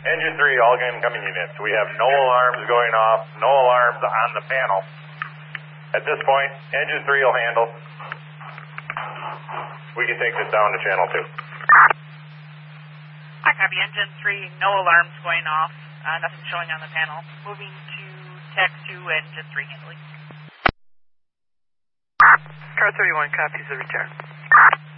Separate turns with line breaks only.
Engine 3, all incoming units. We have no alarms going off, no alarms on the panel. At this point, Engine 3 will handle. We can take this down to channel 2.
I copy. Engine 3, no alarms going off, nothing showing on the panel. Moving to TAC 2, Engine 3 handling.
Car 31 copies the return.